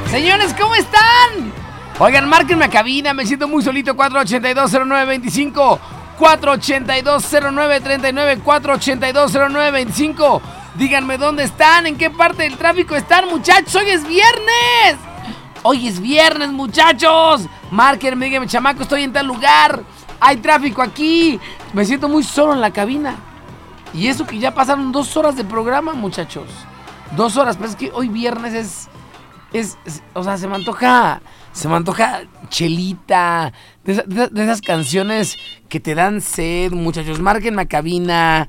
Señores, ¿cómo están? Oigan, márquenme a cabina, me siento muy solito. 482-0925, 482-0939, 482-0925. Díganme dónde están, en qué parte del tráfico están, muchachos. Hoy es viernes. Hoy es viernes, muchachos. Márquenme, díganme, chamaco, estoy en tal lugar. Hay tráfico aquí. Me siento muy solo en la cabina. Y eso que ya pasaron 2 horas de programa, muchachos. 2 horas, pero es que hoy viernes o sea, se me antoja chelita, de esas canciones que te dan sed, muchachos. Márquenme a cabina,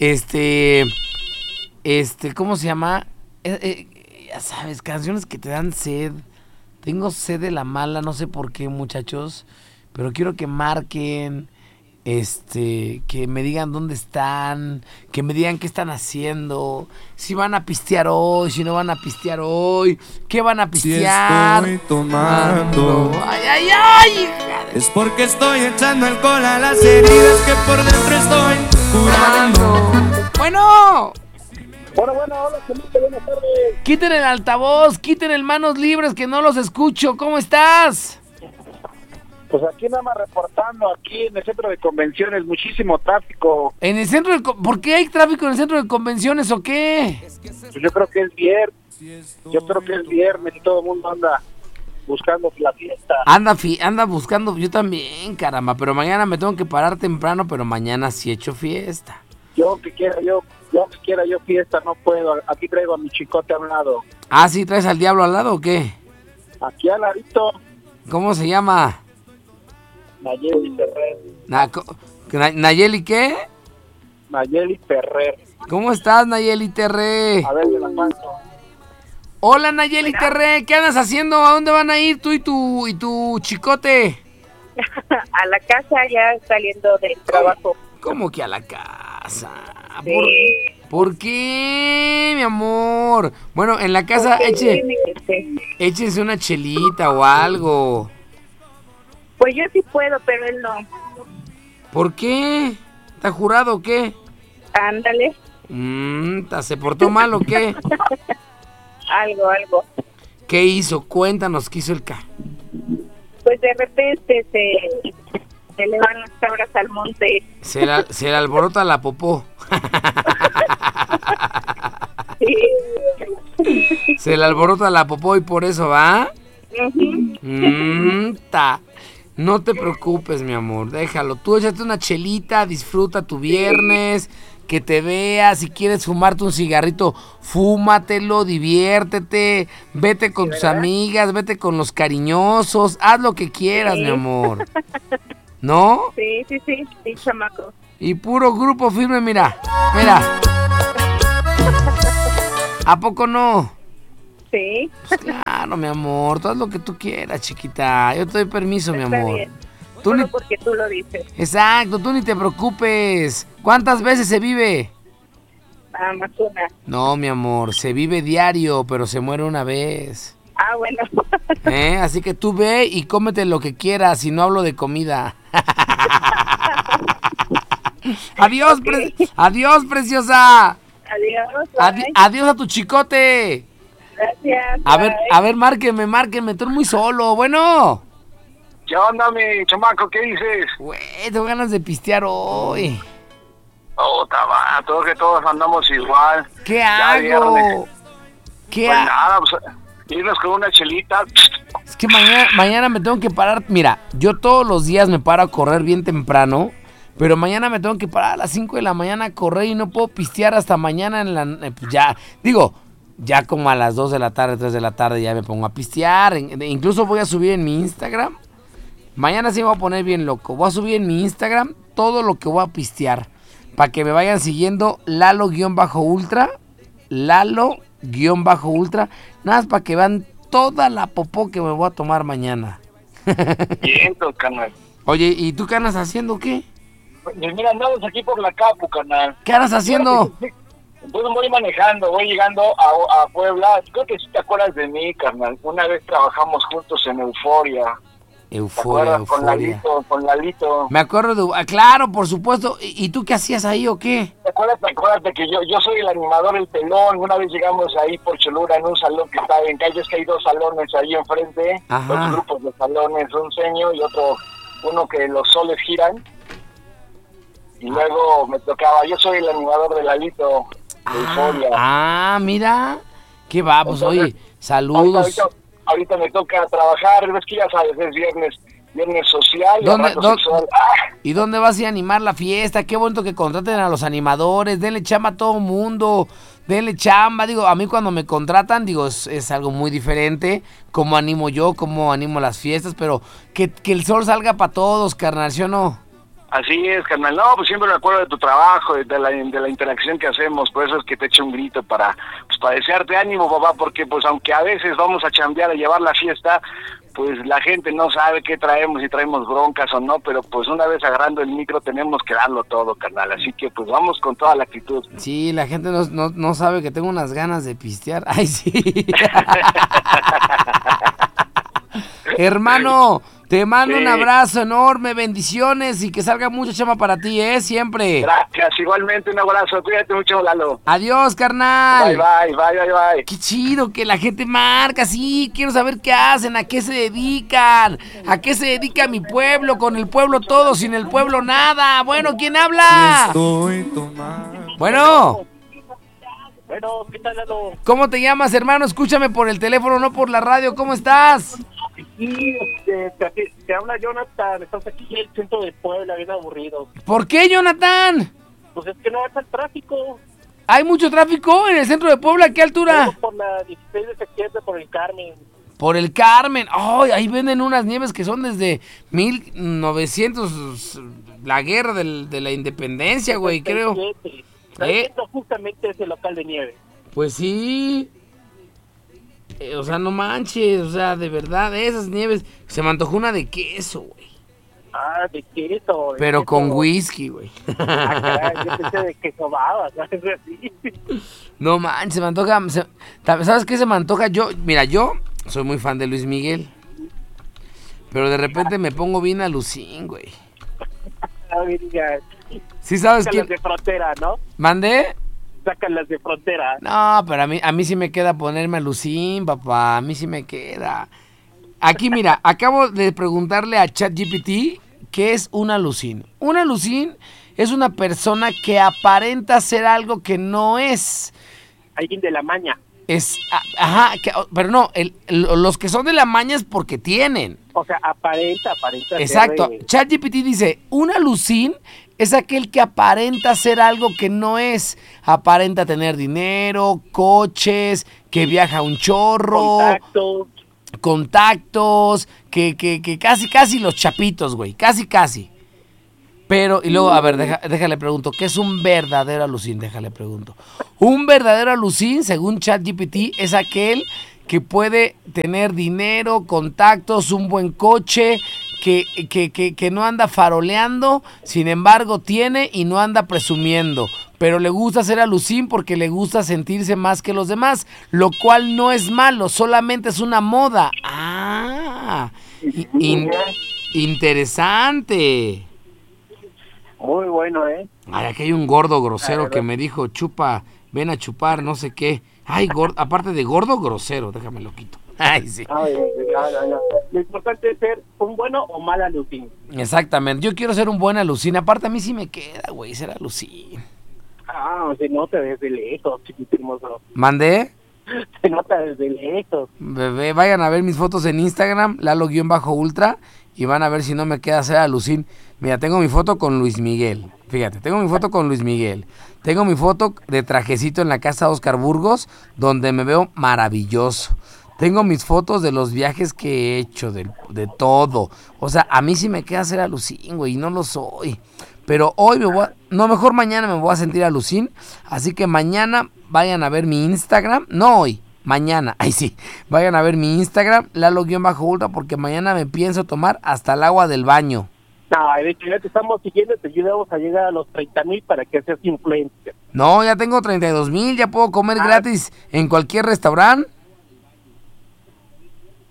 ¿cómo se llama? Ya sabes, canciones que te dan sed. Tengo sed de la mala, no sé por qué, muchachos, pero quiero que marquen, que me digan dónde están, que me digan qué están haciendo, si van a pistear hoy, si no van a pistear hoy, qué van a pistear. Si estoy tomando, ay, hija de... es porque estoy echando alcohol a las heridas que por dentro estoy curando. Bueno. Bueno, hola, buenas tardes. Quiten el altavoz, quiten el manos libres que no los escucho. ¿Cómo estás? Pues aquí nada más reportando, aquí en el centro de convenciones, muchísimo tráfico. ¿En el centro de ¿Por qué hay tráfico en el centro de convenciones o qué? Pues yo creo que es viernes y todo el mundo anda buscando la fiesta. Anda buscando, yo también, caramba, pero mañana me tengo que parar temprano, pero mañana sí echo fiesta. Yo que quiera yo fiesta, no puedo. Aquí traigo a mi chicote a un lado. Ah, ¿sí traes al diablo al lado o qué? Aquí al ladito. ¿Cómo se llama? Nayeli Ferrer. ¿Nayeli qué? Nayeli Ferrer. ¿Cómo estás, Nayeli Terré? A ver, me la cuento. Hola, Nayeli Terré, ¿qué andas haciendo? ¿A dónde van a ir tú y tu chicote? A la casa, ya saliendo del trabajo. ¿Cómo que a la casa? Sí. ¿Por qué, mi amor? Bueno, en la casa échense una chelita o algo. Pues yo sí puedo, pero él no. ¿Por qué? ¿Está jurado o qué? Ándale. ¿Se portó mal o qué? Algo. ¿Qué hizo? Cuéntanos, ¿qué hizo el Pues de repente se le van las cabras al monte. Se le alborota la popó. Sí. Se le alborota la popó y por eso va. No te preocupes, mi amor, déjalo. Tú échate una chelita, disfruta tu viernes, que te veas. Si quieres fumarte un cigarrito, fúmatelo, diviértete. Vete con tus amigas, vete con los cariñosos. Haz lo que quieras, mi amor. ¿No? Sí, chamaco. Y puro grupo firme, mira. ¿A poco no? Sí. Pues claro, mi amor, tú haz lo que tú quieras, chiquita. Yo te doy permiso, mi Está amor. bien. Solo porque tú lo dices. Exacto, tú ni te preocupes. ¿Cuántas veces se vive? Nada más una. No, mi amor, se vive diario, pero se muere una vez. Ah, bueno. Así que tú ve y cómete lo que quieras, y no hablo de comida. Adiós, Okay. Adiós, preciosa. Adiós. Adiós a tu chicote. Gracias. A ver, márquenme, estoy muy solo. Bueno. ¿Qué onda, mi chamaco? ¿Qué dices? Güey, tengo ganas de pistear hoy. Creo que todos andamos igual. ¿Qué Ya hago? viernes. ¿Qué Pues hago? nada, pues irnos con una chelita. Es que mañana me tengo que parar. Mira, yo todos los días me paro a correr bien temprano, pero mañana me tengo que parar a las 5 de la mañana a correr y no puedo pistear hasta mañana ya como a las 2 de la tarde, 3 de la tarde ya me pongo a pistear. Incluso voy a subir en mi Instagram. Mañana sí me voy a poner bien loco. Voy a subir en mi Instagram todo lo que voy a pistear, para que me vayan siguiendo Lalo-Ultra. Lalo-Ultra. Nada más para que vean toda la popó que me voy a tomar mañana. Bien, canal. Oye, ¿y tú qué andas haciendo, qué? Pues mira, andamos aquí por la Capu, canal. ¿Qué andas haciendo? Entonces voy manejando, voy llegando a Puebla. Creo que sí te acuerdas de mí, carnal. Una vez trabajamos juntos en Euforia. Euforia, Euforia. Con Lalito. Me acuerdo de... claro, por supuesto. ¿Y tú qué hacías ahí o qué? Acuérdate que yo soy el animador, el pelón. Una vez llegamos ahí por Cholula en un salón que está en calles, que hay 2 salones ahí enfrente. Ajá. 2 grupos de salones, un seño y uno que los soles giran. Y luego me tocaba, yo soy el animador de Lalito, de Euforia. Mira. ¿Qué va? Pues oye, saludos. Ahorita me toca trabajar, ves que ya sabes, es viernes social y sexual. ¿Y dónde vas a ir a animar la fiesta? Qué bonito que contraten a los animadores, denle chamba a todo mundo, denle chamba. Digo, a mí cuando me contratan, digo, es algo muy diferente, cómo animo yo, cómo animo las fiestas, pero que el sol salga para todos, carnal, ¿sí o no? Así es, carnal. No, pues siempre me acuerdo de tu trabajo, de la interacción que hacemos, por eso es que te echo un grito para desearte ánimo, papá, porque pues aunque a veces vamos a chambear, a llevar la fiesta, pues la gente no sabe qué traemos, si traemos broncas o no, pero pues una vez agarrando el micro tenemos que darlo todo, carnal, así que pues vamos con toda la actitud. Sí, la gente no sabe que tengo unas ganas de pistear. Ay, sí. Hermano, te mando un abrazo enorme, bendiciones y que salga mucha chama para ti, siempre. Gracias, igualmente un abrazo, cuídate mucho, Lalo. Adiós, carnal. Bye. Qué chido que la gente marca, sí, quiero saber qué hacen, a qué se dedican, a qué se dedica mi pueblo, con el pueblo todo, sin el pueblo nada. Bueno, ¿quién habla? Bueno, ¿qué tal, Lalo? ¿Cómo te llamas, hermano? Escúchame por el teléfono, no por la radio, ¿cómo estás? Sí, te habla Jonathan, estás aquí en el centro de Puebla, bien aburrido. ¿Por qué, Jonathan? Pues es que no está el tráfico. ¿Hay mucho tráfico en el centro de Puebla? ¿A qué altura? Por la 16 de septiembre, por el Carmen. Por el Carmen. ¡Ay! Ahí venden unas nieves que son desde 1900, la guerra de la independencia, güey, creo. Está viendo justamente ese local de nieve. Pues sí. O sea, no manches, o sea, de verdad, esas nieves. Se me antojó una de queso, güey. Ah, de queso. Pero con whisky, güey. Caray, yo pensé de queso baba, ¿sabes? Así. No manches, se me antoja. ¿Sabes qué se me antoja? Yo soy muy fan de Luis Miguel. Pero de repente me pongo bien alucín, güey. A ver, ya. ¿Sí sabes quién? Las de frontera, ¿no? ¿Mandé? Sacan las de frontera. No, pero a mí sí me queda ponerme alucín, papá. A mí sí me queda. Aquí, mira, acabo de preguntarle a ChatGPT qué es un alucín. Un alucín es una persona que aparenta ser algo que no es. Alguien de la maña. Pero no, los que son de la maña es porque tienen. O sea, aparenta. Exacto. ChatGPT dice, un alucín es aquel que aparenta ser algo que no es. Aparenta tener dinero, coches, que viaja un chorro. Contactos, que casi los chapitos, güey. Casi. Pero, y luego, a ver, déjale pregunto, ¿qué es un verdadero alucín? Déjale pregunto. Un verdadero alucín, según ChatGPT, es aquel que puede tener dinero, contactos, un buen coche, que no anda faroleando, sin embargo tiene y no anda presumiendo, pero le gusta ser alucín porque le gusta sentirse más que los demás, lo cual no es malo, solamente es una moda. Interesante. Muy bueno, Ay, aquí hay un gordo grosero que me dijo, chupa, ven a chupar, no sé qué. Ay, aparte de gordo, grosero, déjame lo quito. Ay, sí. No. Lo importante es ser un bueno o mal alucín. Exactamente, yo quiero ser un buen alucín. Aparte a mí sí me queda, güey, ser alucín. Se nota desde lejos, chiquito hermoso. ¿Mandé? Se nota desde lejos. Bebé, vayan a ver mis fotos en Instagram, Lalo_Ultra, y van a ver si no me queda ser alucín. Mira, tengo mi foto con Luis Miguel. Fíjate, tengo mi foto con Luis Miguel. Tengo mi foto de trajecito en la casa de Oscar Burgos, donde me veo maravilloso. Tengo mis fotos de los viajes que he hecho, de todo. O sea, a mí sí me queda ser alucín, güey, y no lo soy. Pero hoy mejor mañana me voy a sentir alucín. Así que mañana vayan a ver mi Instagram. No hoy, mañana. Ay, sí. Vayan a ver mi Instagram, Lalo_Ultra, porque mañana me pienso tomar hasta el agua del baño. No, de hecho ya te estamos siguiendo, te ayudamos a llegar a los 30,000 para que seas influencer. No, ya tengo 32,000, ya puedo comer gratis en cualquier restaurante.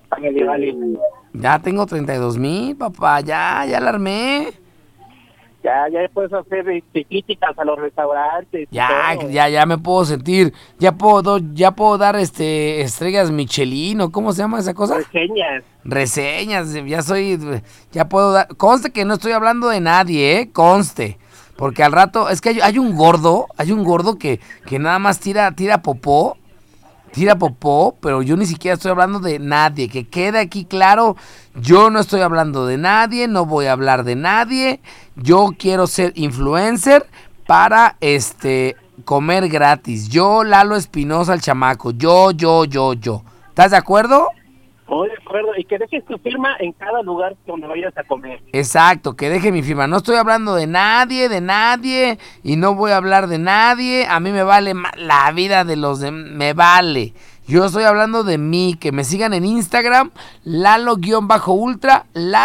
Ándale, vale. Ya tengo 32,000, papá, ya la armé. Ya puedes hacer críticas a los restaurantes. Ya me puedo sentir, ya puedo dar estrellas Michelin, ¿o cómo se llama esa cosa? Reseñas, ya puedo dar, conste que no estoy hablando de nadie, conste, porque al rato, es que hay un gordo que nada más tira popó, pero yo ni siquiera estoy hablando de nadie, que quede aquí claro, yo no estoy hablando de nadie, no voy a hablar de nadie, yo quiero ser influencer para comer gratis, yo Lalo Espinosa el chamaco, yo, ¿estás de acuerdo? Estoy de acuerdo, y que dejes tu firma en cada lugar donde vayas a comer. Exacto, que deje mi firma. No estoy hablando de nadie, y no voy a hablar de nadie. A mí me vale la vida de los demás, me vale. Yo estoy hablando de mí, que me sigan en Instagram, Lalo-Ultra,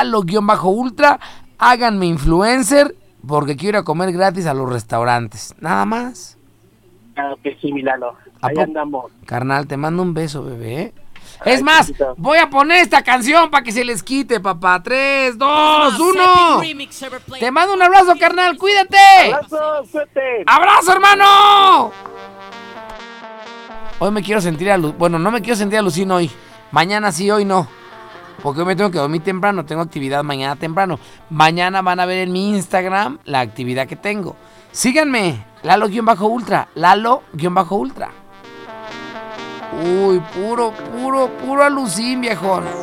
háganme influencer, porque quiero ir a comer gratis a los restaurantes. Nada más. Claro que sí, mi Lalo. Ahí andamos. Carnal, te mando un beso, bebé. Es más, voy a poner esta canción para que se les quite, papá. 3, 2, 1. Te mando un abrazo, carnal. Cuídate. Abrazo, suerte. Abrazo, hermano. Hoy me quiero sentir bueno, no me quiero sentir alucino hoy. Mañana sí, hoy no. Porque hoy me tengo que dormir temprano. Tengo actividad mañana temprano. Mañana van a ver en mi Instagram la actividad que tengo. Síganme. Lalo-Ultra. Lalo-Ultra. Uy, puro alucín, viejón.